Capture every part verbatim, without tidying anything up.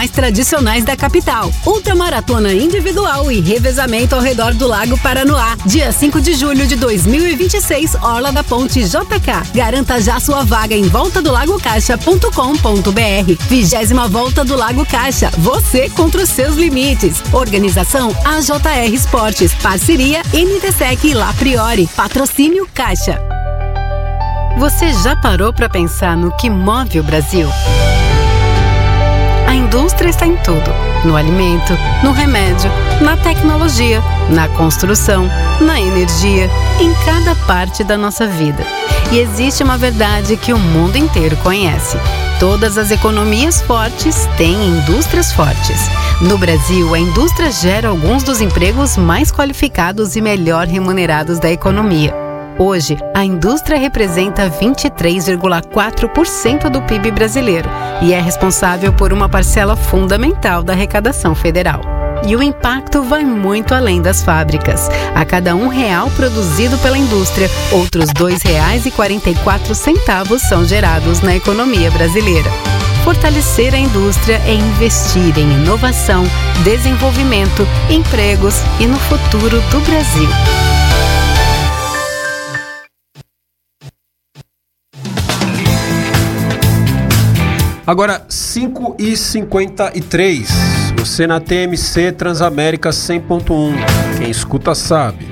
mais tradicionais da capital. Ultramaratona individual e revezamento ao redor do Lago Paranoá. Dia cinco de julho de dois mil e vinte e seis, Orla da Ponte J K. Garanta já sua vaga em volta do lago caixa ponto com ponto br. Vigésima Volta do Lago Caixa. Você contra os seus limites. Organização A J R Esportes. Parceria N T S E C e La Priori. Patrocínio Caixa. Você já parou para pensar no que move o Brasil? A indústria está em tudo. No alimento, no remédio, na tecnologia, na construção, na energia, em cada parte da nossa vida. E existe uma verdade que o mundo inteiro conhece. Todas as economias fortes têm indústrias fortes. No Brasil, a indústria gera alguns dos empregos mais qualificados e melhor remunerados da economia. Hoje, a indústria representa vinte e três vírgula quatro por cento do P I B brasileiro e é responsável por uma parcela fundamental da arrecadação federal. E o impacto vai muito além das fábricas. A cada um real produzido pela indústria, outros dois reais e quarenta e quatro centavos são gerados na economia brasileira. Fortalecer a indústria é investir em inovação, desenvolvimento, empregos e no futuro do Brasil. Agora, cinco e cinquenta e três. Você na T M C Transamérica cem ponto um. Quem escuta sabe.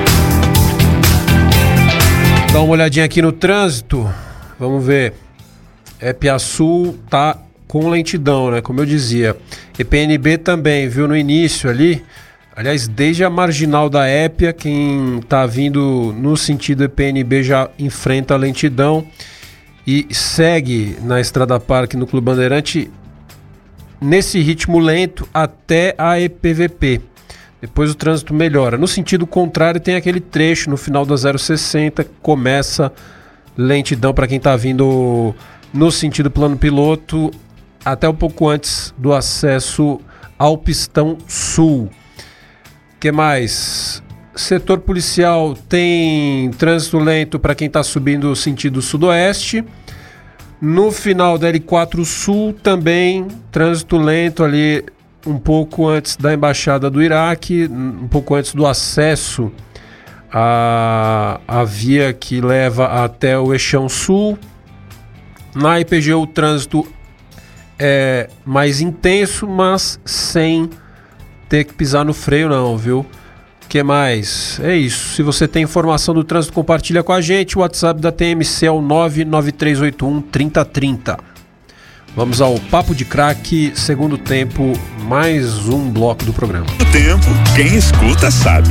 Dá uma olhadinha aqui no trânsito. Vamos ver. Epiaçu tá com lentidão, né? Como eu dizia. E P N B também, viu? No início ali. Aliás, desde a marginal da Épia, quem tá vindo no sentido E P N B já enfrenta a lentidão. E segue na Estrada Parque, no Clube Bandeirante, nesse ritmo lento até a E P V P. Depois o trânsito melhora. No sentido contrário, tem aquele trecho no final da zero sessenta, que começa lentidão para quem está vindo no sentido plano piloto, até um pouco antes do acesso ao Pistão Sul. O que mais? Setor policial tem trânsito lento para quem está subindo sentido sudoeste. No final da L quatro Sul também trânsito lento ali um pouco antes da Embaixada do Iraque, um pouco antes do acesso à, à via que leva até o Eixão Sul. Na I P G o trânsito é mais intenso, mas sem ter que pisar no freio não, viu? O que mais? É isso. Se você tem informação do trânsito, compartilha com a gente. O WhatsApp da T M C é o nove nove três oito um, três zero três zero. Vamos ao Papo de Craque, segundo tempo, mais um bloco do programa. O tempo, quem escuta sabe.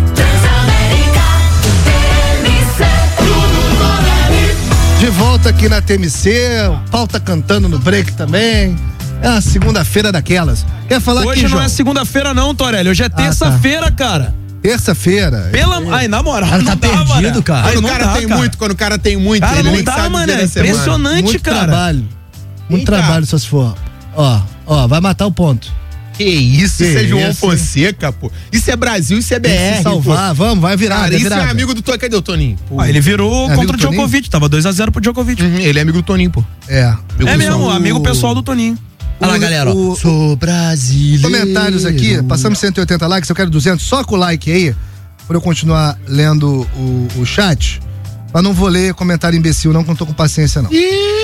De volta aqui na T M C, o pau tá cantando no break também. É uma segunda-feira daquelas. Quer falar Hoje aqui, não João? é segunda-feira não, Torelli. Hoje é terça-feira, ah, tá. cara. Terça-feira. Pela... Ai, na moral, cara, não tá dá, perdido, mano. cara. Ai, Quando não o cara dá, tem cara. muito, quando o cara tem muito, cara, ele não nem dá, sabe mano. É impressionante, muito cara. Trabalho. Muito Eita. trabalho, só se for. Ó, ó, vai matar o ponto. Que isso, Que isso é João isso, Fonseca, pô. Isso é Brasil, isso é B R. Tem que se salvar, pô. vamos, vai virar. Cara, vai isso virar, é amigo do Toninho. Cadê o Toninho? Pô. Ah, ele virou É contra o do Toninho? Djokovic. Tava dois a zero pro Djokovic. Uhum, ele é amigo do Toninho, pô. É. Amigo É do mesmo, Sol. amigo pessoal do Toninho. Olha lá, galera, ó. o- Sou brasileiro. Comentários aqui, passamos cento e oitenta likes, eu quero duzentos, só com o like aí, pra eu continuar lendo o, o chat. Mas não vou ler comentário imbecil, não, que não tô com paciência, não.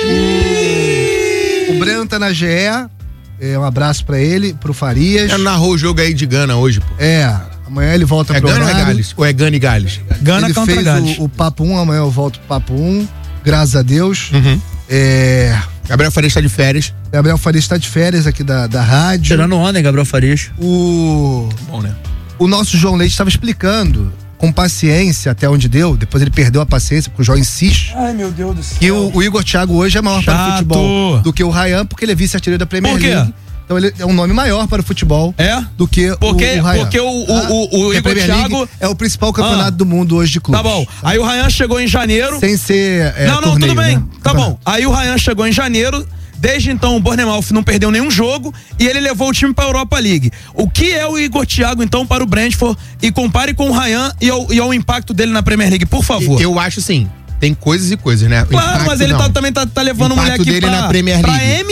O Breno tá na G E, é, um abraço pra ele, pro Farias. Já narrou o jogo aí de Gana hoje, pô. É, amanhã ele volta É pro Gana ou é horário. Gales? Ou é Gana e Gales? Gana Ele contra fez Gales. o, o Papo um, amanhã eu volto pro Papo um, graças a Deus. Uhum. É, Gabriel Faria está de férias. Gabriel Farias tá de férias aqui da, da rádio. Tirando onda, hein, Gabriel Farias. O, Bom, né? o nosso João Leite estava explicando com paciência até onde deu, depois ele perdeu a paciência, porque o João insiste. Ai, meu Deus do céu. E o, o Igor Thiago hoje é maior para o Chato. futebol do que o Ryan, porque ele é vice-artilheiro da Premier Por quê? League. Então ele é um nome maior para o futebol É? do que Porque, o, o Ryan. porque o, o, o, o Porque a Igor Premier League Thiago... é o principal campeonato Ah. do mundo hoje de clubes. Tá bom. Aí o Ryan chegou em janeiro. Sem ser é, não, não, torneio, tudo bem. né? Tá Campeonato. bom. Aí o Ryan chegou em janeiro. Desde então o Bournemouth não perdeu nenhum jogo e ele levou o time para a Europa League. O que é o Igor Thiago então para o Brentford? E compare com o Ryan e ao, e ao impacto dele na Premier League, por favor. Eu acho assim, tem coisas e coisas, né? O Claro, impacto, mas ele não. tá, também tá, tá levando o Impacto moleque dele pra, na Premier pra League. M.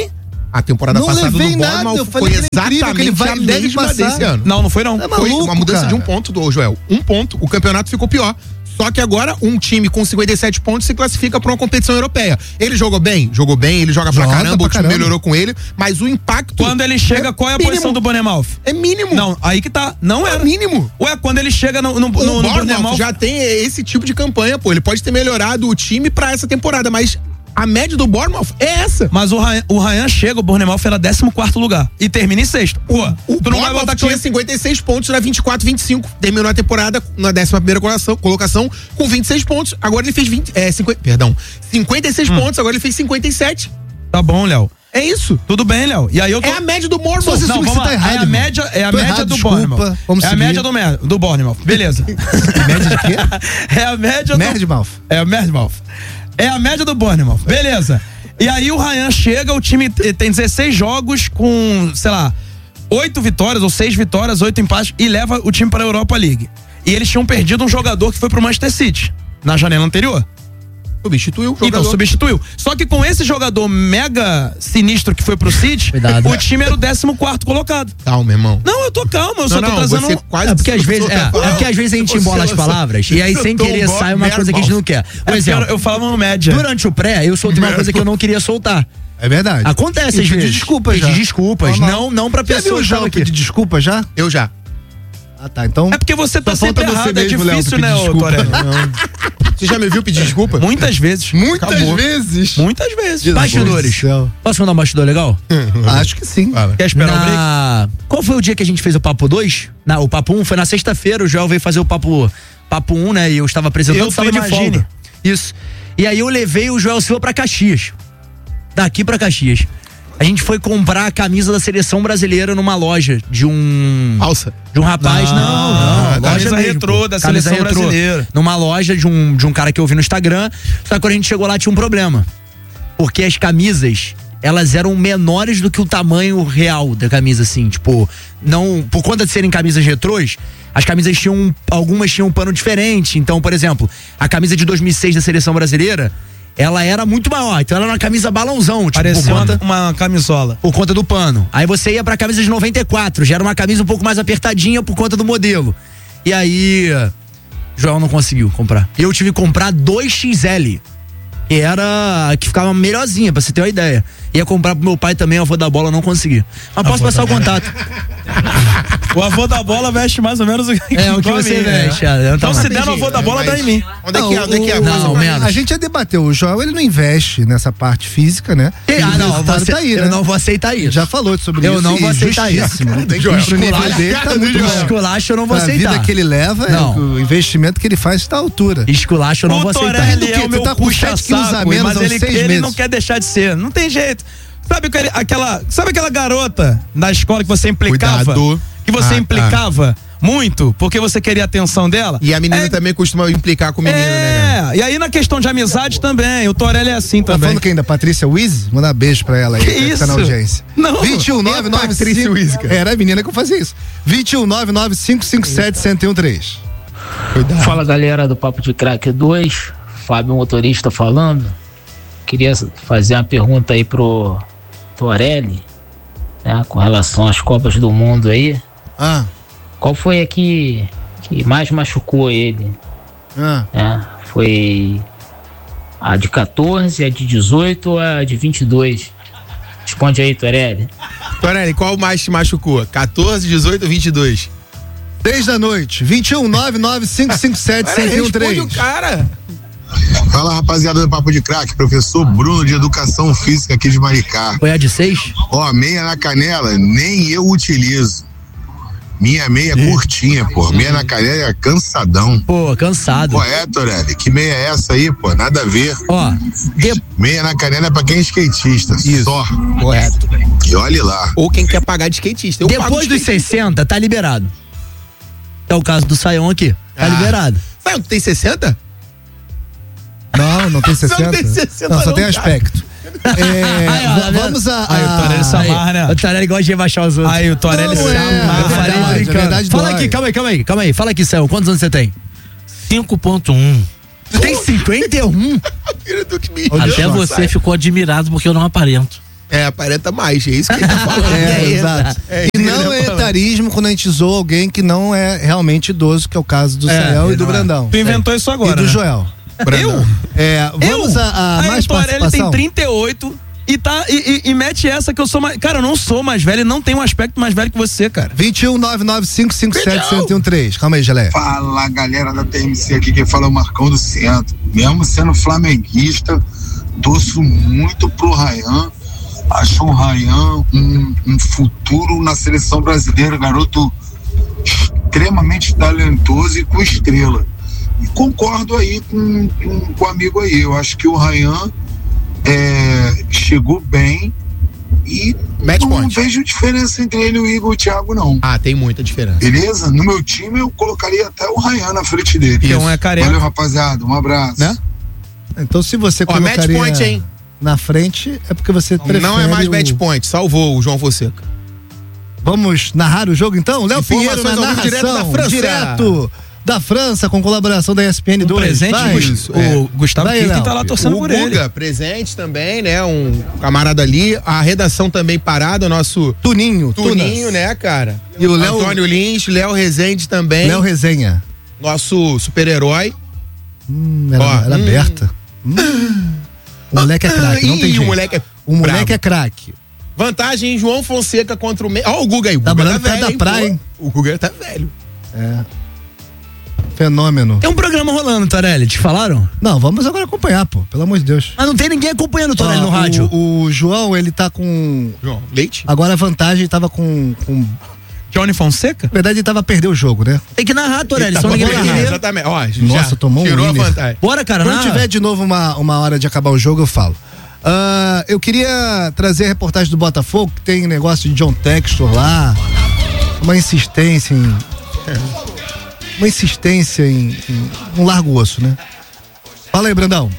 A temporada Não passada do levei nada, Bournemouth eu foi falei que ele é incrível, exatamente que ele vai- a deve mesma passar. desse ano. Não, não foi não. É Foi maluco, uma mudança cara. de um ponto, do Joel. Um ponto, o campeonato ficou pior. Só que agora um time com cinquenta e sete pontos se classifica para uma competição europeia. Ele jogou bem? Jogou bem, ele joga pra Joga caramba, pra o time caramba. melhorou com ele, mas o impacto. Quando ele chega, qual é a mínimo. posição do Bournemouth? É mínimo. Não, aí que tá. Não é era. mínimo. Ué, quando ele chega no, no, O no, no Bournemouth Bournemouth... já tem esse tipo de campanha, pô. Ele pode ter melhorado o time pra essa temporada, mas a média do Bournemouth é essa. Mas o Ryan, o Ryan chega, o Bournemouth era décimo quarto lugar. E termina em sexto. Pô, O tu não vai botar Bournemouth com tinha cinquenta e seis pontos na vinte e quatro, vinte e cinco. Terminou a temporada na décima primeira colocação, colocação com vinte e seis pontos. Agora ele fez vinte, é, cinquenta, perdão, cinquenta e seis Hum. pontos, agora ele fez cinquenta e sete. Tá bom, Léo. É isso. Tudo bem, Léo. E aí eu tô... É a média do Bournemouth. Só se Não, isso vamos tá lá. errado, é a irmão. média, é a Tô média errado, do desculpa. Bournemouth. Vamos é a seguir. média do, me- do Bournemouth. Beleza. Média de quê? é a média do... Merdmouth. É o Merdmouth. É a média do Bournemouth. Beleza. E aí o Ryan chega, o time t- tem dezesseis jogos com, sei lá, oito vitórias ou seis vitórias, oito empates e leva o time para a Europa League. E eles tinham perdido um jogador que foi pro Manchester City na janela anterior. Substituiu o jogador. Então, substituiu. Só que com esse jogador mega sinistro que foi pro City, Cuidado. o time era o décimo quarto colocado. Calma, irmão. Não, eu tô calmo, eu só Não, tô não, trazendo você um... quase É porque às vezes, soltou é, a palavra. é porque às vezes a gente Você embola as lançou- palavras e aí sem soltou querer um sai uma coisa que a gente não quer. É Por porque eu, exemplo, eu falava no média. durante o pré, eu soltei uma coisa que eu não queria soltar. É verdade. Acontece E às pedir vezes. desculpas Pedir já. desculpas. Normal. Não, não pra Já viu pessoa o que João tava aqui. pedir desculpa já? Eu já. Ah, tá. Então. É porque você tá Só sempre falta você errado, é mesmo, Léo, difícil, pra né, pedir ô desculpa. Torelli? Você já me viu pedir desculpa? Muitas vezes. Muitas Acabou. vezes. Muitas vezes. Jesus Bastidores. do céu. Posso mandar um bastidor legal? Acho que sim. Fala. Quer esperar o break? Na... Qual foi o dia que a gente fez o Papo dois? Na, o Papo um foi na sexta-feira, o Joel veio fazer o Papo, papo um, né? E eu estava apresentando, Eu fui estava de Imagine. folga. Isso. E aí eu levei o Joel Silva pra Caxias. Daqui pra Caxias. A gente foi comprar a camisa da seleção brasileira numa loja de um... Falsa. De um rapaz, não, não. não, loja camisa mesmo, retrô pô. da Camisa seleção retrô. brasileira. Numa loja de um, de um cara que eu vi no Instagram. Só que quando a gente chegou lá tinha um problema. Porque as camisas, elas eram menores do que o tamanho real da camisa, assim. Tipo, não... Por conta de serem camisas retrôs, as camisas tinham... um- Algumas tinham um pano diferente. Então, por exemplo, a camisa de dois mil e seis da seleção brasileira, ela era muito maior. Então ela era uma camisa balãozão. Tipo, Parecia por uma, conta- uma camisola. por conta do pano. Aí você ia pra camisa de noventa e quatro, já era uma camisa um pouco mais apertadinha por conta do modelo. E aí, João não conseguiu comprar. Eu tive que comprar dois X L, que era a que ficava melhorzinha, pra você ter uma ideia. Ia comprar pro meu pai também, avô da bola, não consegui. Mas posso passar o contato. O avô da bola veste mais ou menos o que, É, o que igual a você mim, né? veste. é, Então tá se lá. der no avô da bola, Mas dá em mim. Onde é que é? Onde é que é? o- Passa Não, pra- menos. A gente já debateu. O Joel, ele não investe nessa parte física, né? Ah, E o não, resultado você, tá aí, eu né? não vou aceitar isso. Já falou sobre Eu isso. não e vou aceitar isso. justíssimo. Não tem Joel. pro nível dele, tá muito bom. Esculacho eu não vou A vida aceitar. que ele leva, é Não. o investimento que ele faz está à altura. Esculacho eu não O vou aceitar. Torelli Do é quê? o Tu meu tá com sete quilos a puxa-saco, menos mas há uns ele, seis ele meses. não quer deixar de ser. Não tem jeito. Sabe aquele- aquela, sabe aquela garota da escola que você implicava? Cuidado. Que você Ah, implicava muito porque você queria a atenção dela? E a menina É- também costuma implicar com o menino, né? cara? É, e aí na questão de amizade também, o Torelli é assim Tá também. falando quem da Patrícia Wiz? Mandar beijo pra ela aí, Que que tá na isso? audiência. Não. vinte e um nove nove Patrícia cinco Wiz, cara? Era a menina que eu fazia isso. vinte e um nove nove cinco cinco sete um zero um três. Fala galera do Papo de Crack dois, Fábio motorista falando. Queria fazer uma pergunta aí pro Torelli, né, com relação às Copas do Mundo aí. Ah, Qual foi a que, que mais machucou ele? ah. Né? Foi a de quatorze, a de dezoito ou a de vinte e dois? Responde aí, Torelli. Torelli, qual mais te machucou? quatorze, dezoito ou vinte e dois? dez da noite. vinte e um nove nove cinco cinco sete um zero um três. Responde o cara. Fala, rapaziada do Papo de Crack, professor Bruno de Educação Física aqui de Maricá. Foi a de seis? Ó, meia na canela, nem eu utilizo. Minha meia curtinha, pô. Meia na canela é cansadão. Pô, cansado. Pô, é, Torelli, que meia é essa aí, pô? Nada a ver. Ó, de- Meia na canela é pra quem é skatista, Isso. só. Correto. E olhe lá. Ou quem quer pagar de skatista. Eu pago depois de dos skatista. sessenta, tá liberado. É o caso do Saião aqui. Tá Ah. liberado. Sabe, tu tem sessenta? Não, não tem Só sessenta. não tem sessenta Não, só não, tem cara. aspecto. É, Aí, ó, va- tá vendo? vamos a. Aí, o a- Torelli se amarra, né? O Torelli gosta de rebaixar os outros. Aí o Torelli Não, se é, amarra. Eu falei verdade, brincando. a verdade Fala dói. aqui, calma aí, calma aí, calma aí. Fala aqui, Céu, quantos anos você tem? cinco ponto um. Tu tem cinquenta e um? Filho do que me- Até Nossa, você sai. ficou admirado porque eu não aparento. É, aparenta mais, é isso que ele tá falando. É, é, exato. É, e não é etarismo quando a gente zoa alguém que não é realmente idoso, que é o caso do É, Céu e do não é. Brandão. Tu inventou isso agora, E do né? Joel. Eu? É, vamos Eu? a, a Aí mais o Torelli participação? tem trinta e oito e, tá, e, e, e mete essa que eu sou mais. Cara, eu não sou mais velho e não tenho um aspecto mais velho que você, cara. vinte e um, nove nove cinco cinco sete, um zero um três. Calma aí, Gelé. Fala, galera da T M C aqui, quem fala é o Marcão do Centro. Mesmo sendo flamenguista, torço muito pro Ryan. Acho o Ryan um, um futuro na seleção brasileira, garoto extremamente talentoso e com estrela. E concordo aí com, com, com o amigo aí. Eu acho que o Ryan é, chegou bem e Match não point. vejo diferença entre ele, o Igor e o Thiago, não. Ah, tem muita diferença. Beleza? No meu time eu colocaria até o Ryan na frente dele. Porque um é careca. Valeu, rapaziada. Um abraço. Né? Então, se você Ó, match colocaria point, hein? na frente, é porque você prefere Não é mais o... match point, salvou o João Fonseca. Vamos narrar o jogo, então? Léo Pinheiro na Informações ao vivo narração, direto da França. direto da França, com colaboração da E S P N Um dois. presente, Vai. Gus- o Gustavo Vai, Kirten Léo. tá lá torcendo O por Guga, ele. presente também, né? Um camarada ali. A redação também parada, o nosso Tuninho, Tuninho, Tunas. né, cara? E o Léo- Antônio Lins, Léo Rezende também. Léo Resenha. Nosso super-herói. Hum, ela, Ó, ela hum. aberta. Hum. O moleque é craque, não tem Ih, jeito. o moleque é O moleque brabo. é craque. Vantagem João Fonseca contra o... Me... Ó o Guga aí. O Tá Guga morando tá perto velho, da hein, praia, pô. hein? O Guga tá velho. É. Fenômeno. Tem um programa rolando, Torelli, te falaram? Não, vamos agora acompanhar, pô. Pelo amor de Deus. Mas não tem ninguém acompanhando o Torelli Ó, no rádio. O, o João, ele tá com... João, leite? Agora a vantagem tava com... com... Johnny Fonseca? Na verdade, ele tava a perder o jogo, né? Tem que narrar, Torelli, Tá senão bom, ninguém vai beleza, entender. exatamente. Ó, Nossa, já tomou um tirou a winner. vantagem. Bora, cara, Quando narra. tiver de novo uma, uma hora de acabar o jogo, eu falo. Ah, eu queria trazer a reportagem do Botafogo, que tem negócio de John Textor lá, uma insistência em... Uma insistência em, em um largo osso, né? Fala aí, Brandão.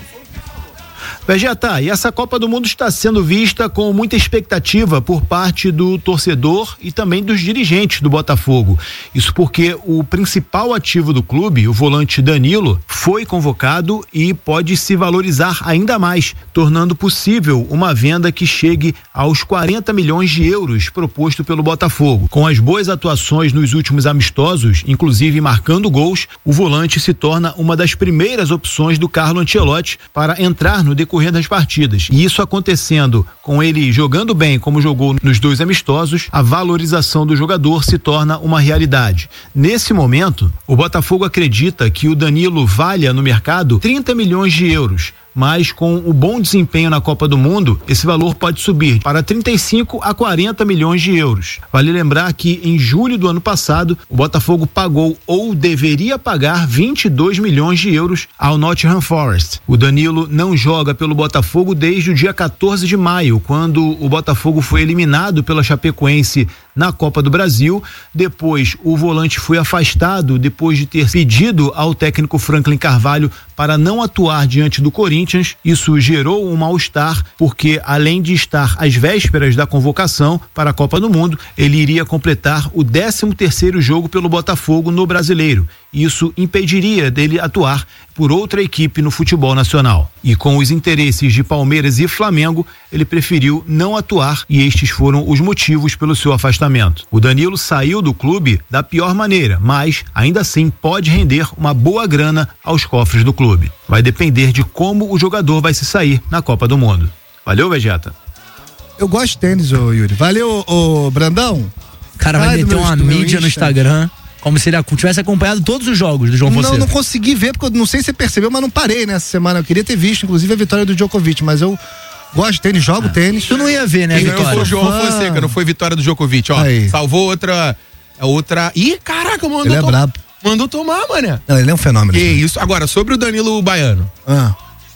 Vegeta, e essa Copa do Mundo está sendo vista com muita expectativa por parte do torcedor e também dos dirigentes do Botafogo. Isso porque o principal ativo do clube, o volante Danilo, foi convocado e pode se valorizar ainda mais, tornando possível uma venda que chegue aos quarenta milhões de euros proposto pelo Botafogo. Com as boas atuações nos últimos amistosos, inclusive marcando gols, o volante se torna uma das primeiras opções do Carlo Ancelotti para entrar no decorrer das partidas. E isso acontecendo com ele jogando bem como jogou nos dois amistosos, a valorização do jogador se torna uma realidade. Nesse momento, o Botafogo acredita que o Danilo valha no mercado trinta milhões de euros. Mas com o bom desempenho na Copa do Mundo, esse valor pode subir para trinta e cinco a quarenta milhões de euros. Vale lembrar que em julho do ano passado, o Botafogo pagou ou deveria pagar vinte e dois milhões de euros ao Nottingham Forest. O Danilo não joga pelo Botafogo desde o dia quatorze de maio, quando o Botafogo foi eliminado pela Chapecoense na Copa do Brasil. Depois, o volante foi afastado depois de ter pedido ao técnico Franklin Carvalho para não atuar diante do Corinthians. Isso gerou um mal-estar, porque além de estar às vésperas da convocação para a Copa do Mundo, ele iria completar o décimo terceiro jogo pelo Botafogo no Brasileiro. Isso impediria dele atuar por outra equipe no futebol nacional. E com os interesses de Palmeiras e Flamengo, ele preferiu não atuar e estes foram os motivos pelo seu afastamento. O Danilo saiu do clube da pior maneira, mas ainda assim pode render uma boa grana aos cofres do clube. Vai depender de como o jogador vai se sair na Copa do Mundo. Valeu, Vegeta? Eu gosto de tênis, ô Yuri. Valeu, ô Brandão. O cara vai Ai, do meter meu- uma do meu mídia no Insta. Instagram, como se ele tivesse acompanhado todos os jogos do João Fonseca. Não, não consegui ver, porque eu não sei se você percebeu, mas não parei nessa semana. Eu queria ter visto, inclusive, a vitória do Djokovic, mas eu gosto de tênis, jogo tênis. Tu não ia ver, né, Quem ganhou Vitória? foi o João Fã. Fonseca, não foi vitória do Djokovic, ó. Aí. Salvou outra. Outra. Ih, caraca, mandou. Ele é to- brabo. Mandou tomar, mané. Não, ele é um fenômeno. Que isso. Agora, sobre o Danilo Baiano. Ah.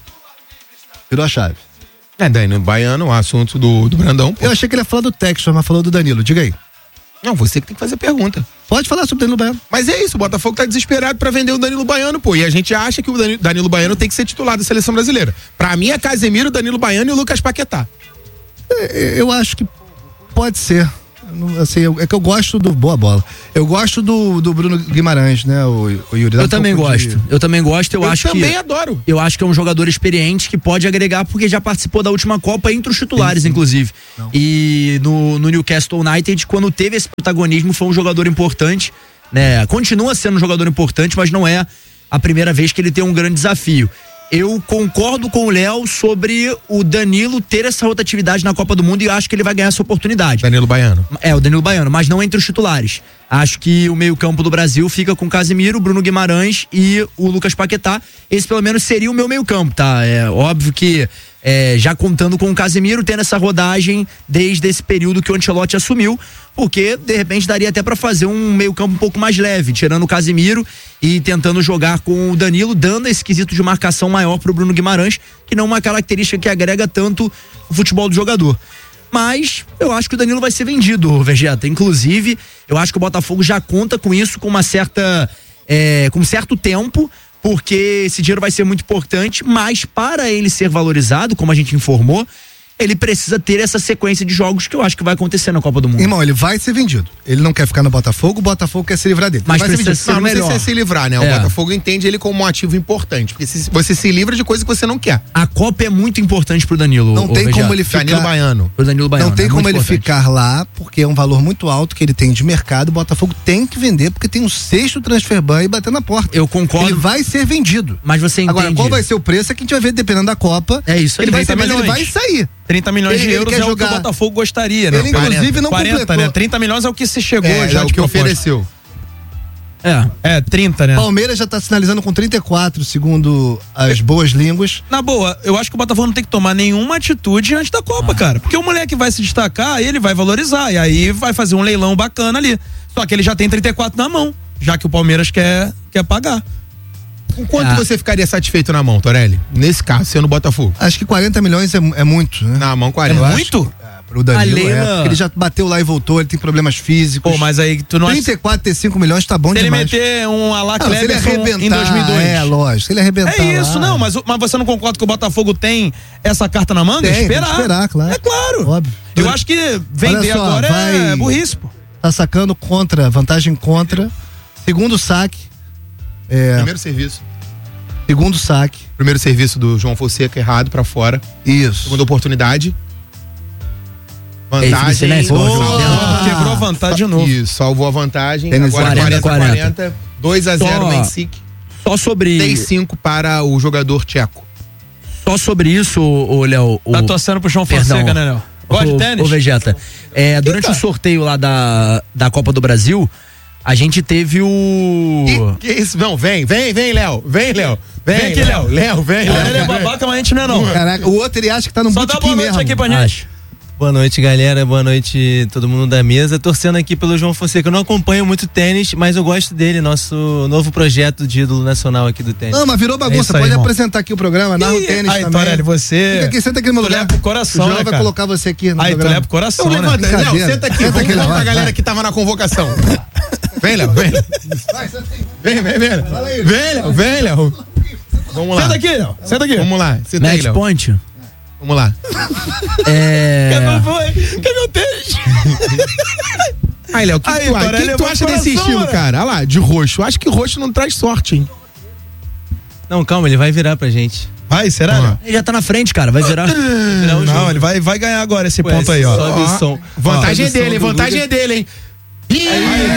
Virou a chave. É, Danilo Baiano, o assunto do, do Brandão. Pô. Eu achei que ele ia falar do Textor, mas falou do Danilo. Diga aí. Não, você que tem que fazer pergunta. Pode falar sobre o Danilo Baiano. Mas é isso, o Botafogo tá desesperado pra vender o Danilo Baiano, pô. E a gente acha que o Danilo, Danilo Baiano tem que ser titular da seleção brasileira. Pra mim é Casemiro, Danilo Baiano e o Lucas Paquetá. É, Eu acho que pode ser. Assim, eu, é que eu gosto do. Boa bola. Eu gosto do, do Bruno Guimarães, né, o, o Yuri? Eu também gosto. De... Eu também gosto. Eu, eu acho também que, adoro. Eu acho que é um jogador experiente que pode agregar porque já participou da última Copa entre os titulares, sim, sim. inclusive. Não. E no, no Newcastle United, quando teve esse protagonismo, foi um jogador importante, né? Continua sendo um jogador importante, mas não é a primeira vez que ele tem um grande desafio. Eu concordo com o Léo sobre o Danilo ter essa rotatividade na Copa do Mundo e acho que ele vai ganhar essa oportunidade. Danilo Baiano. É, o Danilo Baiano, mas não entre os titulares. Acho que o meio-campo do Brasil fica com Casemiro, Bruno Guimarães e o Lucas Paquetá. Esse pelo menos seria o meu meio-campo, tá? É óbvio que é, já contando com o Casemiro, tendo essa rodagem desde esse período que o Ancelotti assumiu, porque de repente daria até para fazer um meio-campo um pouco mais leve, tirando o Casemiro e tentando jogar com o Danilo, dando esse quesito de marcação maior pro Bruno Guimarães, que não é uma característica que agrega tanto o futebol do jogador. Mas eu acho que o Danilo vai ser vendido, Vegeta. Inclusive, eu acho que o Botafogo já conta com isso com uma certa, é, com um certo tempo, porque esse dinheiro vai ser muito importante, mas para ele ser valorizado, como a gente informou, ele precisa ter essa sequência de jogos que eu acho que vai acontecer na Copa do Mundo. Irmão, ele vai ser vendido. Ele não quer ficar no Botafogo, o Botafogo quer se livrar dele. Mas vai precisa ser ser não, melhor. Não sei se é se livrar, né? O é. Botafogo entende ele como um ativo importante, porque se, você se livra de coisa que você não quer. A Copa é muito importante pro Danilo. Não tem como ele ficar... Danilo Baiano. Pro Danilo Baiano. Não tem é como ele importante. ficar lá, porque é um valor muito alto que ele tem de mercado. O Botafogo tem que vender, porque tem um sexto transfer ban aí batendo na porta. Eu concordo. Ele vai ser vendido. Mas você entende. Agora, qual vai ser o preço é que a gente vai ver dependendo da Copa. É isso aí. Ele vai ser, mas milhões. ele vai sair. trinta milhões Ele- de ele euros quer é jogar- o que o Botafogo gostaria, né? Ele, inclusive, não quarenta, completou. né? trinta milhões é o que se chegou É, já é o de que proposta. ofereceu. É. É, trinta, né? Palmeiras já tá sinalizando com trinta e quatro, segundo as boas línguas. Na boa, eu acho que o Botafogo não tem que tomar nenhuma atitude antes da Copa, Ah. cara. Porque o moleque vai se destacar, ele vai valorizar. E aí vai fazer um leilão bacana ali. Só que ele já tem trinta e quatro na mão, já que o Palmeiras quer, quer pagar. Com quanto Ah. você ficaria satisfeito na mão, Torelli? Nesse caso, sendo Botafogo. Acho que quarenta milhões é, é muito, né? Na mão, É quarenta. Eu acho muito? que, é, pro Danilo, A Leila- é, porque ele já bateu lá e voltou, ele tem problemas físicos. Pô, mas aí tu não acha... trinta e quatro, trinta e cinco milhões tá bom Se ele demais. meter um Alá Não, se ele Cleberson arrebentar, em dois mil e dois. é, lógico, se ele arrebentar É isso, lá, não, mas, o- mas você não concorda que o Botafogo tem essa carta na manga? Tem, tem que esperar. esperar, claro. É claro. Óbvio. Eu acho que vender Olha só, agora vai- é burrice, pô. Tá sacando contra, vantagem contra, segundo saque, é, Primeiro serviço. segundo saque, Primeiro serviço do João Fonseca errado pra fora. isso. Segunda oportunidade. Ei, Vantagem. silêncio, Oh, João. Ah, quebrou a vantagem de novo. Isso, salvou a vantagem. Tênis Agora quarenta, quarenta a quarenta. dois a zero Só- Mencic. Só sobre. três a cinco para o jogador tcheco. Só sobre isso, ô Léo. o- Tá torcendo pro João Perdão. Fonseca, né, Léo? Gosta de Ô, tênis? ô Vegeta, é, durante o sorteio lá da, da Copa do Brasil, a gente teve o. Que, que isso? Não, vem, vem, vem, Léo. Vem, Léo. Vem, Vem aqui, Léo. Léo, vem, Léo. Ele é babaca, mas a gente não é não. Caraca, o outro ele acha que tá no Só dá botequim boa noite mesmo. aqui pra gente. Acho. Boa noite, galera. Boa noite, todo mundo da mesa. Torcendo aqui pelo João Fonseca. Eu não acompanho muito tênis, mas eu gosto dele, nosso novo projeto de ídolo nacional aqui do tênis. Não, mas virou É bagunça, isso aí, pode irmão. apresentar aqui o programa, narra o Ih, tênis aí, também. Torelli, você... Fica aqui, senta aqui no meu Tu lugar. leva pro coração, O João né, vai cara? colocar você aqui no Aí, tu programa. leva pro coração, Então né, levanta, cara? Léo, Brincadeira. senta aqui, Senta vamos aqui, falar vai, pra galera vai. que tava na convocação. Vem, Léo, vem. Vem, vem, vem. Vem, Léo, vem, Léo. Vamos lá. Senta aqui, Léo. Senta aqui. Vamos lá. Senta aí, Match Léo. point. Vamos lá. É. Quer meu tênis? Aí, Léo, o que, que Aí, tu acha? O que, Torelli, que tu é acha bom desse coração, estilo, né? cara? Olha lá, de roxo. Acho que roxo não traz sorte, hein? Não, calma, ele vai virar pra gente. Vai, será, Vamos Léo? Ele já tá na frente, cara, vai virar. Virar o Não, jogo. ele vai, vai ganhar agora esse Pô, ponto aí, ó. sobe o Ó, som. Vantagem Ó, é dele, hein? sobe o som do Vantagem é Guga. dele, hein? Ih,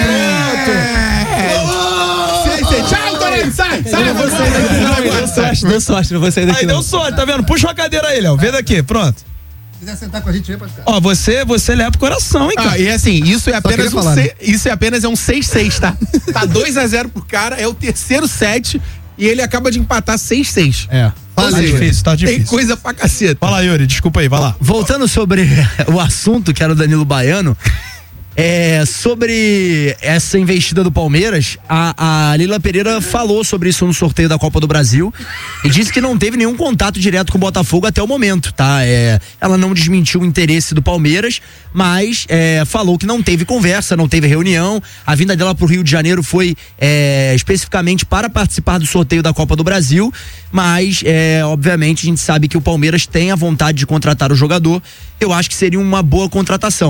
pronto! Sei, sei. Tchau, Torelli, sai! Sai, Deu sai, sorte, deu sorte, não vou sair daqui Aí não. deu sorte, tá vendo? Puxa uma cadeira aí, Léo. Vê daqui, pronto. Se quiser sentar com a gente, vem pra cá. Ó, você, você leva pro coração, hein, cara? Ah, e assim, isso é apenas queria um falar, se- né? isso é apenas é um seis a seis, tá? Tá dois a zero pro cara, é o terceiro set e ele acaba de empatar seis a seis. É. Fala tá aí, difícil, tá difícil. Tem coisa pra caceta. Fala, Yuri, desculpa aí, vai lá. Voltando sobre o assunto que era o Danilo Baiano, é, sobre essa investida do Palmeiras, a, a Lila Pereira falou sobre isso no sorteio da Copa do Brasil e disse que não teve nenhum contato direto com o Botafogo até o momento, tá? É, ela não desmentiu o interesse do Palmeiras, mas é, falou que não teve conversa, não teve reunião. A vinda dela pro Rio de Janeiro foi é, especificamente para participar do sorteio da Copa do Brasil, mas é, obviamente a gente sabe que o Palmeiras tem a vontade de contratar o jogador. Eu acho que seria uma boa contratação.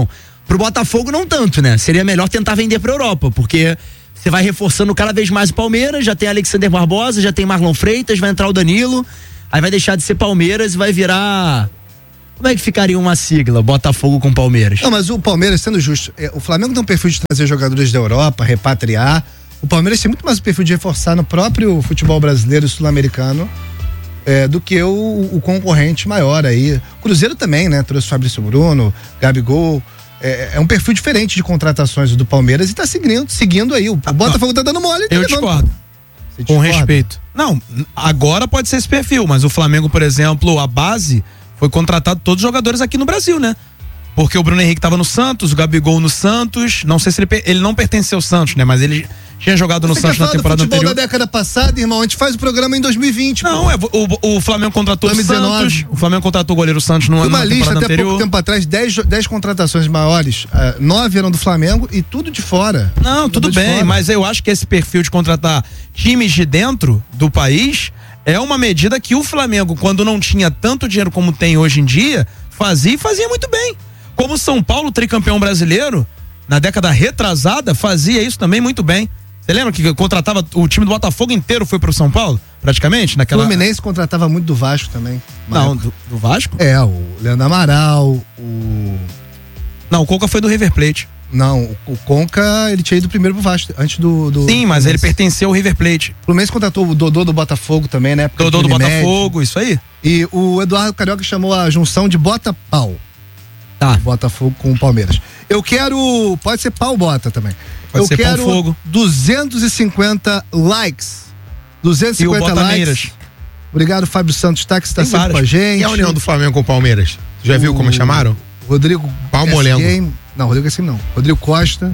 Pro Botafogo não tanto, né? Seria melhor tentar vender pra Europa, porque você vai reforçando cada vez mais o Palmeiras, já tem Alexander Barbosa, já tem Marlon Freitas, vai entrar o Danilo, aí vai deixar de ser Palmeiras e vai virar... Como é que ficaria uma sigla, Botafogo com Palmeiras? Não, mas o Palmeiras, sendo justo, é, o Flamengo tem um perfil de trazer jogadores da Europa, repatriar. O Palmeiras tem muito mais o perfil de reforçar no próprio futebol brasileiro e sul-americano é, do que o, o concorrente maior aí. O Cruzeiro também, né? Trouxe Fabrício Bruno, Gabigol. É, é um perfil diferente de contratações do Palmeiras e tá seguindo, seguindo aí. O Botafogo tá dando mole. Eu tá discordo. Você Com discorda? respeito. Não, agora pode ser esse perfil, mas o Flamengo, por exemplo, a base foi contratado todos os jogadores aqui no Brasil, né? Porque o Bruno Henrique tava no Santos, o Gabigol no Santos, não sei se ele, ele não pertenceu ao Santos, né? Mas ele tinha jogado no Você Santos quer na falar temporada do futebol anterior. da década passada, irmão? A gente faz o programa em dois mil e vinte. Não, pô. é, o, o Flamengo contratou dois mil e o dezenove. Santos, o Flamengo contratou o goleiro Santos no, Uma na lista temporada até anterior. pouco tempo atrás, dez contratações maiores, uh, nove eram do Flamengo e tudo de fora. Não, tudo de bem, fora. mas eu acho que esse perfil de contratar times de dentro do país é uma medida que o Flamengo, quando não tinha tanto dinheiro como tem hoje em dia, fazia e fazia muito bem. Como o São Paulo, tricampeão brasileiro, na década retrasada, fazia isso também muito bem. Você lembra que contratava o time do Botafogo inteiro foi pro São Paulo, praticamente? O Naquela... Fluminense contratava muito do Vasco também. Não, do, do Vasco? É, o Leandro Amaral, o... Não, o Conca foi do River Plate. Não, o, o Conca, ele tinha ido primeiro pro Vasco, antes do... do Sim, mas ele pertenceu ao River Plate. O Fluminense contratou o Dodô do Botafogo também, né? Dodô do Botafogo, isso aí. E o Eduardo Carioca chamou a junção de Bota-Pau. Tá. Botafogo com o Palmeiras. Eu quero... Pode ser pau-bota também. Pode Eu ser quero pau-fogo. duzentos e cinquenta likes. duzentos e cinquenta E o Botameiras. likes. Obrigado, Fábio Santos Tá, que está Tem sempre vários. com a gente. E a união do Flamengo com o Palmeiras? Já O- viu como chamaram? Rodrigo Palmolengo. S Game. Não, Rodrigo S Game não. Rodrigo Costa.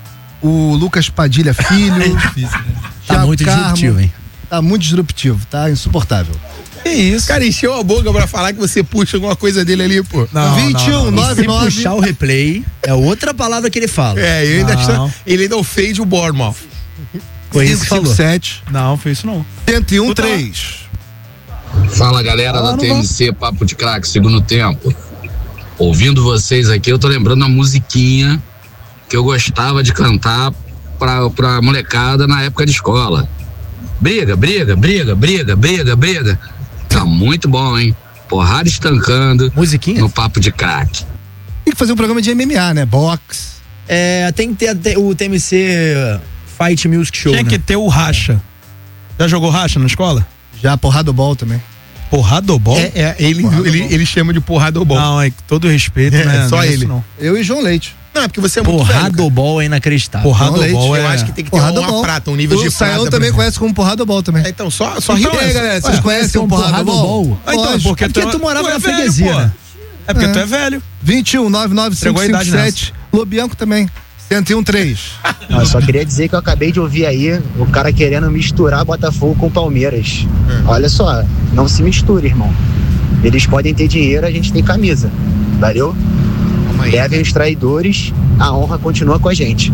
O Lucas Padilha Filho. É difícil, né? Tá Thiago muito Carmo. disruptivo, hein? Tá muito disruptivo, tá insuportável. Que isso? Cara, encheu a boca pra falar que você puxa alguma coisa dele ali, pô. Não, vinte e um, não, não. nove Se nove. puxar o replay, é outra palavra que ele fala. É, ele ainda, Não. está, ele ainda ofende o Bournemouth. Foi isso que falou. sete, Não, foi isso não. cento e um, Puta lá. três. Fala galera Ah, da não T M C, Papo de Craque, segundo tempo. Ouvindo vocês aqui, eu tô lembrando uma musiquinha que eu gostava de cantar pra, pra molecada na época de escola. Briga, briga, briga, briga, briga, briga. Tá muito bom, hein? Porrada estancando Musiquinha? no Papo de Craque. Tem que fazer um programa de M M A, né? Box. É, tem que ter até o T M C Fight Music Show, Tinha né? que ter o racha. Já jogou racha na escola? Já porrada ball também. Porradobol? É, é, ele, Porrada ele, bom. ele chama de porradobol. Não, é com todo respeito, É, né? só Não é isso ele. não. Eu e João Leite. Não, é porque você é muito velho, cara. Porradobol é inacreditável. Porradobol Eu é... acho que tem que ter Porrada uma ball. prata, um nível o de Saião prata. também pra- conhece como porrada ball também. É, então, só, só Então, ri e aí, galera, vocês Ué, conhecem o conhece um porrada ball? porrada-ball? Ah, então, Lógico. porque, É porque tu morava é na velho, freguesia, pô. né? É porque É. tu é velho. vinte e um, nove nove cinco Entregou a cinco idade sete. Lobianco também. cento e um, três. Eu só queria dizer que eu acabei de ouvir aí o cara querendo misturar Botafogo com Palmeiras. Olha só, não se misture, irmão. Eles podem ter dinheiro, a gente tem camisa. Valeu? Calma aí. Levem os traidores, a honra continua com a gente.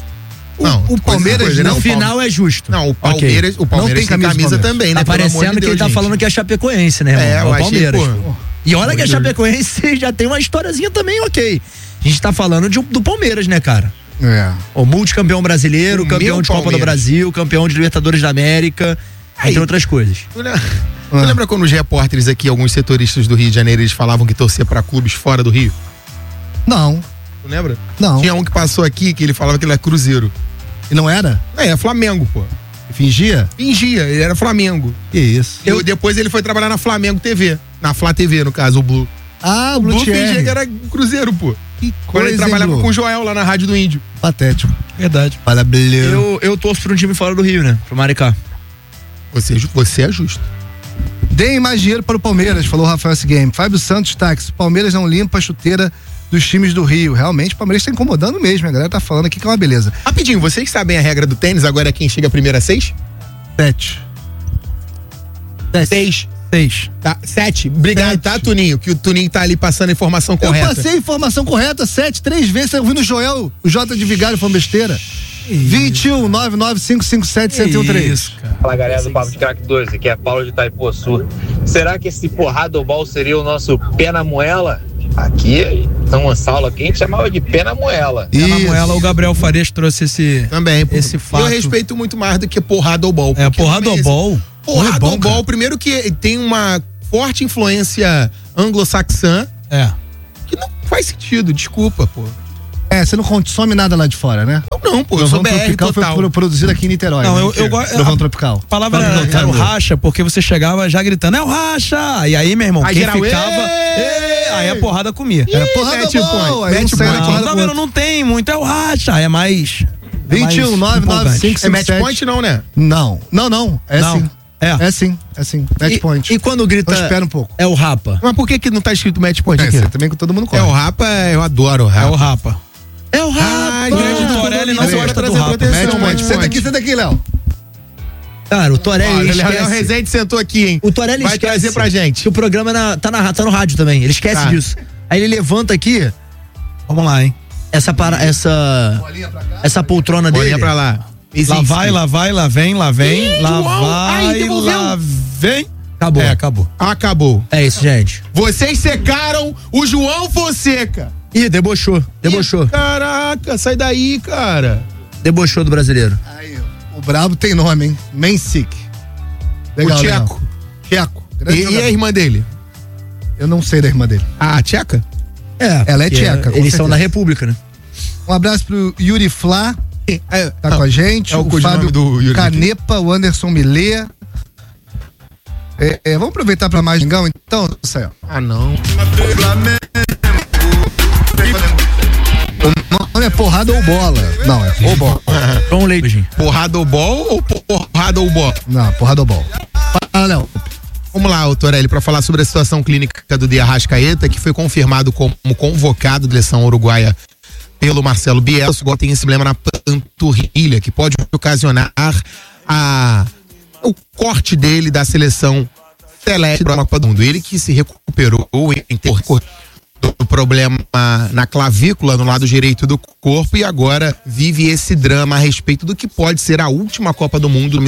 Não, o Palmeiras coisa, não, né? No O final é justo. Não, o Palmeiras, o Palmeiras tem tem camisa camisa, do Palmeiras. também, né? Tá Pelo amor parecendo de que ele Deus, tá gente. falando que é Chapecoense, né, irmão? É, eu o achei, Palmeiras. pô. E olha que a Deus. Chapecoense já tem uma historiazinha também, ok. A gente tá falando de- do Palmeiras, né, cara? É. O multicampeão brasileiro, O campeão meu de Copa do Palmeiras. Brasil, campeão de Libertadores da América, Aí. entre outras coisas. Tu lembra, tu lembra quando os repórteres aqui, alguns setoristas do Rio de Janeiro, eles falavam que torcia pra clubes fora do Rio? Não, Tu lembra? não. Tinha um que passou aqui que ele falava que ele era Cruzeiro. E não era? É, é Flamengo, pô. Fingia? Fingia, ele era Flamengo. Que isso. Eu, depois ele foi trabalhar na Flamengo T V. Na Flá T V, no caso, o Blue. Ah, o O Blue Blue fingia Thierry. que era Cruzeiro, pô. Que Quando ele coisa, trabalhava hein, Blue? com o Joel lá na Rádio do Índio. Patético. Verdade. Fala, Blue. Eu, eu torço pra um time fora do Rio, né? Pro Maricá. Você, é ju- você é justo. Deem mais dinheiro para o Palmeiras, falou o Rafael S. Game. Fábio Santos Táxi. Palmeiras não limpa a chuteira dos times do Rio. Realmente, o Palmeiras tá incomodando mesmo. A galera tá falando aqui que é uma beleza. Rapidinho, vocês sabem a regra do tênis, agora é quem chega primeiro a seis? Sete. Seis. Seis. Tá, sete. Obrigado, Sete. tá, Tuninho? Que o Tuninho tá ali passando a informação Eu correta. passei a informação correta, sete, três vezes. Você ouvindo o Joel, o J de Vigário, foi uma besteira. vinte e um, nove nove cinco cinco sete, cento e um, três. Isso, cara. Fala galera do Papo de Craque dois, aqui é Paulo de Itaipuaçu. Será que esse porradobol seria o nosso pé na moela? Aqui, São Gonçalo, aqui a gente chamava de pena moela. Pena moela, o Gabriel Farias trouxe esse, Também, esse fato. Eu respeito muito mais do que porrada ou bol. É, porrada ou bol? Porrada ou bol, primeiro que tem uma forte influência anglo-saxã. É. Que não faz sentido, desculpa, pô. É, você não consome nada lá de fora, né? Não, não, pô, eu Trovão sou B R Tropical total. foi produzido aqui em Niterói. Não, né? eu, eu gosto. Trovão Tropical. A palavra era, era o racha, porque você chegava já gritando, é o racha! E aí, meu irmão, Aí quem geral, ficava. "Ê!" Aí a porrada comia. Era porrada mete o boa, point, aí mete um o sai na point. porrada Tá com o vendo? outro. Não tem muito, é o racha. É mais. é vinte e um, mais nove nove cinco empolgante. É match sete. point não, né? Não, não, não. É Não. sim. É. É sim, é sim. Match E, point. e quando grita. Então espera um pouco. É o rapa. Mas por que que não tá escrito match point É, aqui? você também que todo mundo É o corre. rapa, eu adoro o É rapa. o rapa. É o rapa. Ai, grande O Torelli não Peraí, gosta pra do trazer rapa. proteção, Match point. match Senta point. aqui, senta aqui, Léo. Cara, o Torelli Olha, esquece. Léo Rezende sentou aqui, hein? O Torelli Vai esquece trazer pra gente. que o programa na- tá, na, tá no rádio também. Ele esquece Tá. disso. Aí ele levanta aqui, Vamos lá, hein? essa, para, essa, essa poltrona dele. Olha pra lá. Lá Existe. vai, lá vai, lá vem, lá vem, Ih, lá João, ai, vai, devolveu. lá vem. Acabou. É, acabou. Acabou. É isso, gente. Vocês secaram o João Fonseca. Ih, debochou. Debochou. Ih, caraca, sai daí, cara. Debochou do brasileiro. Aí, o brabo tem nome, hein? Mansik. Legal, o legal. Tcheco. Tcheco. E, Grande e a jogador. irmã dele? Eu não sei da irmã dele. A tcheca? É. Ela é porque tcheca, com Eles são certeza. da República, né? Um abraço pro Yuri Flá, É, tá com a gente. é o o codinome Fábio do Yuri Canepa, o Anderson Milê. É, é, vamos aproveitar pra mais Mengão, então, Céu. Ah, não. O nome é porrada ou bola? Não, é ou bola. João Leite. Porrada ou bol ou porrada ou bol? Não, porrada ou bola. Fala, Léo. Vamos lá, Torelli, para falar sobre a situação clínica do De Arrascaeta, que foi confirmado como convocado da seleção uruguaia pelo Marcelo Bielsa. Agora tem esse problema na panturrilha, que pode ocasionar a, o corte dele da seleção celeste da Copa do Mundo. Ele que se recuperou em ter do problema na clavícula, no lado direito do corpo, e agora vive esse drama a respeito do que pode ser a última Copa do Mundo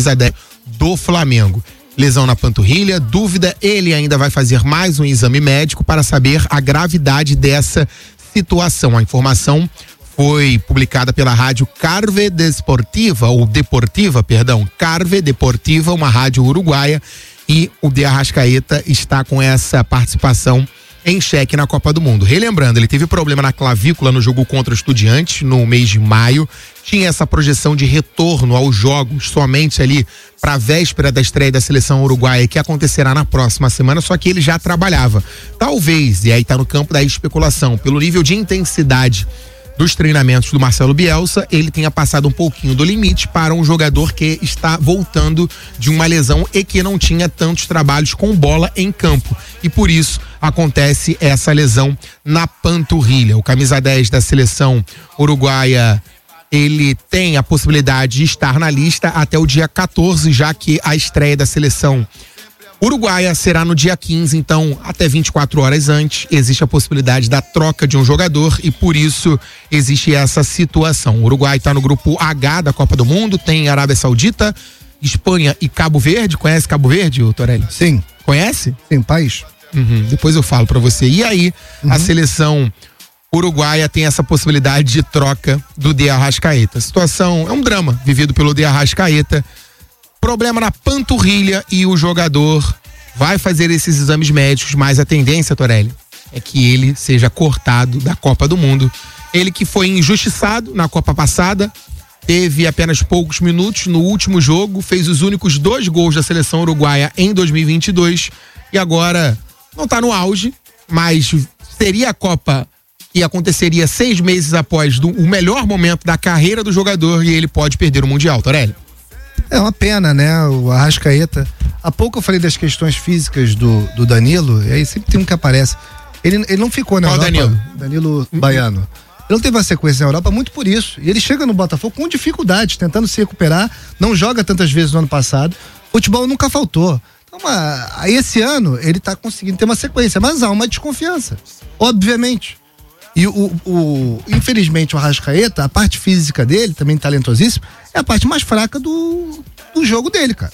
do Flamengo. Lesão na panturrilha, dúvida, ele ainda vai fazer mais um exame médico para saber a gravidade dessa situação. A informação foi publicada pela rádio Carve Desportiva, ou Deportiva, perdão, Carve Deportiva, uma rádio uruguaia, e o De Arrascaeta está com essa participação em xeque na Copa do Mundo. Relembrando, ele teve problema na clavícula no jogo contra o Estudiantes no mês de maio, tinha essa projeção de retorno aos jogos somente ali para a véspera da estreia da seleção uruguaia, que acontecerá na próxima semana, só que ele já trabalhava. Talvez, e aí tá no campo da especulação, pelo nível de intensidade dos treinamentos do Marcelo Bielsa, ele tenha passado um pouquinho do limite para um jogador que está voltando de uma lesão e que não tinha tantos trabalhos com bola em campo. E por isso acontece essa lesão na panturrilha. O camisa dez da seleção uruguaia, ele tem a possibilidade de estar na lista até o dia quatorze, já que a estreia da seleção uruguaia será no dia quinze, então até vinte e quatro horas antes existe a possibilidade da troca de um jogador e por isso existe essa situação. O Uruguai está no grupo H da Copa do Mundo, tem Arábia Saudita, Espanha e Cabo Verde. Conhece Cabo Verde, Torelli? Sim. Conhece? Sim, país. Uhum, depois eu falo pra você. E aí, uhum. a seleção uruguaia tem essa possibilidade de troca do De Arrascaeta. A situação é um drama vivido pelo De Arrascaeta. Problema na panturrilha e o jogador vai fazer esses exames médicos, mas a tendência, Torelli, é que ele seja cortado da Copa do Mundo. Ele que foi injustiçado na Copa passada, teve apenas poucos minutos no último jogo, fez os únicos dois gols da seleção uruguaia em dois mil e vinte e dois e agora não tá no auge, mas seria a Copa que aconteceria seis meses após do, o melhor momento da carreira do jogador e ele pode perder o Mundial, Torelli. É uma pena, né? O Arrascaeta. Há pouco eu falei das questões físicas do, do Danilo, e aí sempre tem um que aparece. Ele, ele não ficou na Qual Europa. Danilo? Danilo uhum. Baiano. Ele não teve uma sequência na Europa muito por isso. E ele chega no Botafogo com dificuldades, tentando se recuperar. Não joga tantas vezes no ano passado. Futebol nunca faltou. Então, uma, aí esse ano ele tá conseguindo ter uma sequência, mas há uma desconfiança. Obviamente. E o, o, infelizmente o Arrascaeta, a parte física dele, também talentosíssimo, é a parte mais fraca do, do jogo dele, cara.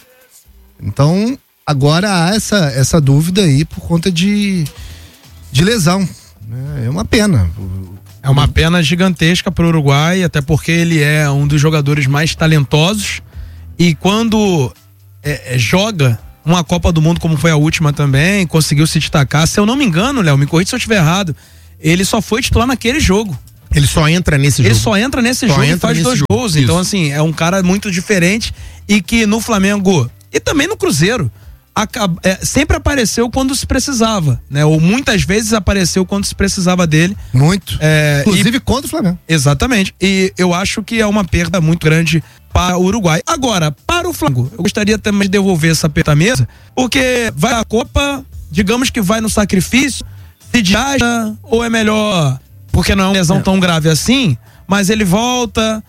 Então, agora há essa, essa dúvida aí por conta de, de lesão. É uma pena. É uma pena gigantesca para o Uruguai, até porque ele é um dos jogadores mais talentosos e quando é, é, joga uma Copa do Mundo como foi a última também, conseguiu se destacar. Se eu não me engano, Léo, me corrija se eu estiver errado, ele só foi titular naquele jogo. Ele só entra nesse Ele jogo. Ele só entra nesse só jogo entra e faz nesse dois jogo. gols. Isso. Então, assim, é um cara muito diferente e que no Flamengo e também no Cruzeiro acaba, é, sempre apareceu quando se precisava, né? Ou muitas vezes apareceu quando se precisava dele. Muito. É, Inclusive e, contra o Flamengo. Exatamente. E eu acho que é uma perda muito grande para o Uruguai. Agora, para o Flamengo, eu gostaria também de devolver essa perda à mesa, porque vai a Copa, digamos que vai no sacrifício, se viaja, ou é melhor, porque não é uma lesão é. tão grave assim, mas ele volta,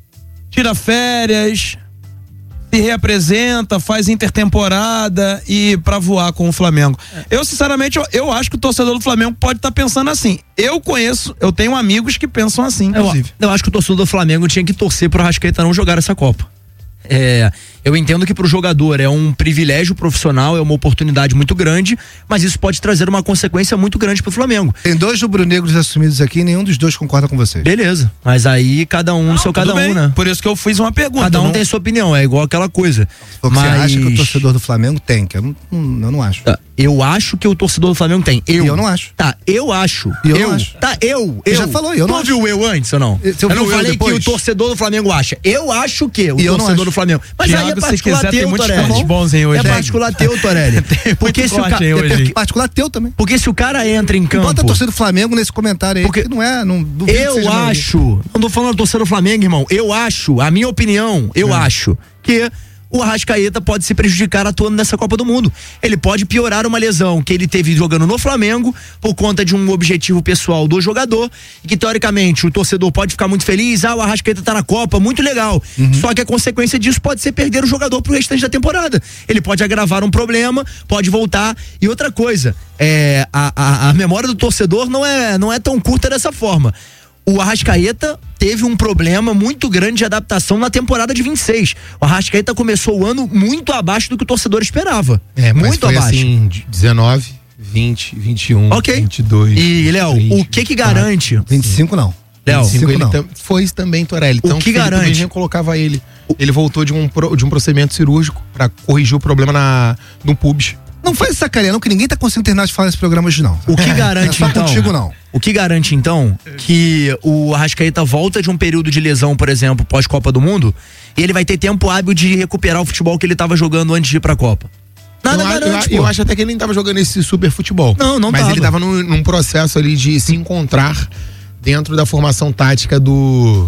tira férias, se reapresenta, faz intertemporada e pra voar com o Flamengo. É. Eu, sinceramente, eu, eu acho que o torcedor do Flamengo pode estar tá pensando assim. Eu conheço, eu tenho amigos que pensam assim, inclusive. Eu, eu acho que o torcedor do Flamengo tinha que torcer pro Arrascaeta não jogar essa Copa. É, eu entendo que pro jogador é um privilégio profissional, é uma oportunidade muito grande, mas isso pode trazer uma consequência muito grande pro Flamengo. Tem dois rubro-negros assumidos aqui e nenhum dos dois concorda com vocês. Beleza, mas aí cada um no seu cada bem. um, né? Por isso que eu fiz uma pergunta. Cada um não... tem sua opinião, é igual aquela coisa. Mas... Você mas... acha que o torcedor do Flamengo tem? Que eu não, eu não acho. Tá, eu acho que o torcedor do Flamengo tem. Eu, e eu não acho. Tá, eu acho. E eu, eu não acho. Tá, eu. Você eu. já falou, eu não tu acho. viu eu antes ou não? Eu, eu não falei depois? que o torcedor do Flamengo acha. Eu acho que o e torcedor do Flamengo. Mas Thiago, aí é se particular quiser, teu, tem muitos Torelli. cortes bons, hein, hoje. É particular teu, Torelli. Porque se o cara é particular teu também. Porque se o cara entra em campo. Bota a torcida do Flamengo nesse comentário aí, porque não é, não duvido que seja eu acho, não tô falando da torcida do Flamengo, irmão. Eu acho, a minha opinião, eu é. acho que o Arrascaeta pode se prejudicar atuando nessa Copa do Mundo. Ele pode piorar uma lesão que ele teve jogando no Flamengo por conta de um objetivo pessoal do jogador e que teoricamente o torcedor pode ficar muito feliz, ah, o Arrascaeta tá na Copa, muito legal. Uhum. Só que a consequência disso pode ser perder o jogador pro restante da temporada. Ele pode agravar um problema, pode voltar. E outra coisa, é, a, a, a memória do torcedor não é, não é tão curta dessa forma. O Arrascaeta teve um problema muito grande de adaptação na temporada de vinte e seis. O Arrascaeta começou o ano muito abaixo do que o torcedor esperava. É, mas muito foi abaixo. Assim, dezenove, vinte, vinte e um, ok. vinte e dois. E, Léo, o que que garante? vinte e cinco não. Léo, vinte e cinco ele tam, foi isso também, Torelli. O então, que garante? Eu colocava ele. Ele voltou de um, de um procedimento cirúrgico para corrigir o problema na, no pubis. Não faz sacaria não, que ninguém tá conseguindo terminar de falar nesse programa hoje não. O que garante não é só então? Contigo, não. O que garante então que o Arrascaeta volta de um período de lesão, por exemplo, pós Copa do Mundo, e ele vai ter tempo hábil de recuperar o futebol que ele estava jogando antes de ir pra Copa? Nada eu, garante, eu, eu acho até que ele nem tava jogando esse super futebol. Não, não Mas tava. ele tava num, num processo ali de se encontrar dentro da formação tática do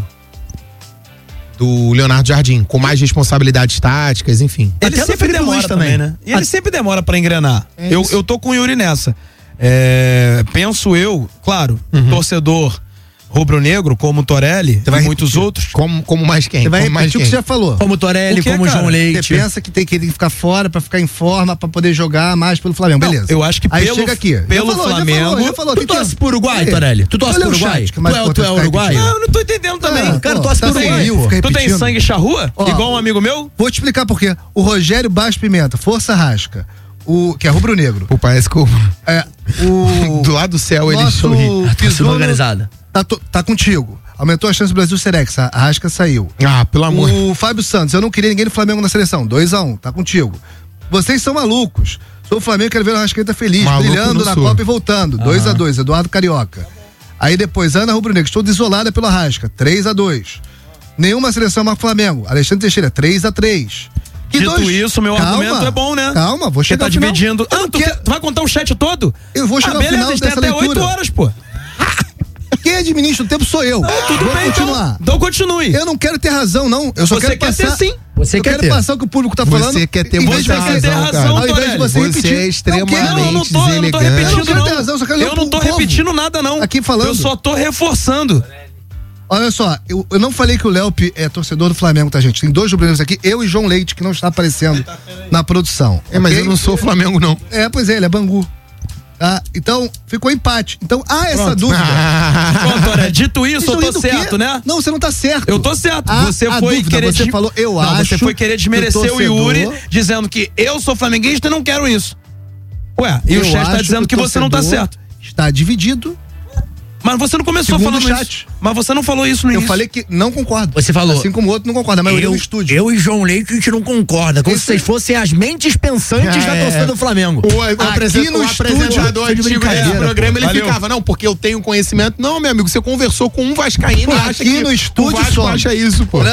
do Leonardo Jardim, com mais responsabilidades táticas, enfim. Ele Até sempre demora também, também, né? E ele a... sempre demora pra engrenar. É eu, eu tô com o Yuri nessa. É, penso eu, claro, uhum. torcedor rubro-negro, como o Torelli e muitos repetir. outros. Como, como mais quem? Você vai como mais repetir quem? o que você já falou. Como o Torelli, o que, como o João Leite. Você pensa que tem que ele ficar fora pra ficar em forma, pra poder jogar mais pelo Flamengo, não, beleza. Eu acho que aí pelo, chega aqui. pelo já falou, Flamengo... Já falou, já falou, tu torce pro Uruguai, Torelli? Tu torce pro Uruguai? Tu é, tu é Uruguai? Não, eu não tô entendendo também. Ah, cara, pô, torce tá pro Uruguai. Rio, tu tem sangue charrua? Ó, igual um amigo meu? Vou te explicar por quê. O Rogério Baixo Pimenta, Força Rasca, o, que é rubro-negro. Pô, parece que o... É, o... do lado do céu ele sorri. A torcida organizada. Tá, tá contigo. Aumentou a chance do Brasil ser ex. A Rasca saiu. Ah, pelo amor. O Fábio Santos, eu não queria ninguém do Flamengo na seleção. dois a um, tá contigo. Vocês são malucos. Sou o Flamengo, quero ver o Arrascaeta feliz, Maluco brilhando na sou. Copa e voltando. dois a dois, Eduardo Carioca. Aí depois, Ana Rubro Negro, estou desolada pelo Arrasca. três a dois. Nenhuma seleção marca o Flamengo. Alexandre Teixeira, três a três. Que Dito dois... isso, meu calma, argumento é bom, né? Calma, vou chegar Você tá ao final. dividindo. Eu Ah, não tu, quero... quer... tu vai contar o chat todo? Eu vou chegar ah, ao beleza, final a gente tem dessa até leitura. oito horas, pô. Quem administra o tempo sou eu. Não, tudo Vou bem, continuar. então. Então continue. Eu não quero ter razão, não. Eu só você quero quer passar. ter sim. Você eu quer quero ter. passar o que o público tá falando. Você quer ter em muita vez de você razão, ter razão, razão, ao invés de Torelli. você Você repetir. é extremamente Não, não, não tô, eu não tô deselegante. repetindo, Eu não quero não. ter razão, só quero eu não tô povo. repetindo nada, não. Aqui falando. Eu só tô reforçando. Olha só, eu, eu não falei que o Léo é torcedor do Flamengo, tá, gente? Tem dois rubro-negros aqui, eu e João Leite, que não está aparecendo na produção. É, mas okay? eu não sou Flamengo, não. É, pois é, ele é Bangu. Tá? Então, ficou empate. Então, há essa Pronto. dúvida. Pronto, Torelli, dito isso, eu tô do certo, quê? né? Não, você não tá certo. Eu tô certo. Há você a foi dúvida, querer. Você de... falou, eu não, acho. Você foi querer desmerecer o, o Yuri, dizendo que eu sou flamenguista e não quero isso. Ué, e eu o chat tá dizendo que, que você não tá certo. Está dividido. Mas você não começou Segundo falando o chat. isso. Mas você não falou isso no Eu início. falei que não concordo. Você falou. Assim como o outro não concorda, a maioria eu, no estúdio. eu e João Leite, a gente não concorda. Como se vocês fossem as mentes pensantes É, da torcida do Flamengo. O, o, Aqui apresenta- no o estúdio, apresentador foi de antigo desse brincadeira, programa, ele Valeu. ficava, não, porque eu tenho conhecimento. Não, meu amigo, você conversou com um vascaíno e acha Aqui que no o estúdio Vasco só. acha isso, pô.